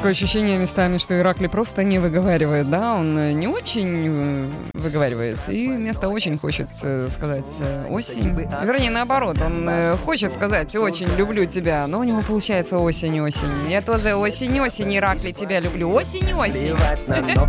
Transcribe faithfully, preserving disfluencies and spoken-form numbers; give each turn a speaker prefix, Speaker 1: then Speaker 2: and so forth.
Speaker 1: такое ощущение местами, что Ираклий просто не выговаривает, да, он не очень выговаривает, и вместо «очень» хочет сказать «осень». Вернее, наоборот, он хочет сказать «очень люблю тебя», но у него получается «осень, осень». Я тоже осень, осень, Ираклий, тебя люблю. Осень, осень.